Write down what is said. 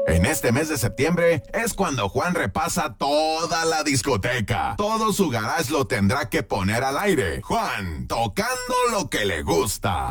En este mes de septiembre es cuando Juan repasa toda la discoteca. Todo su garage lo tendrá que poner al aire. Juan, tocando lo que le gusta.